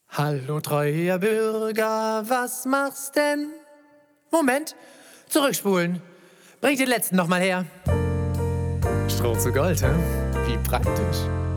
Hallo treuer Bürger, was machst denn? Moment, zurückspulen. Bring den letzten noch mal her. Stroh zu Gold, hä? Wie praktisch.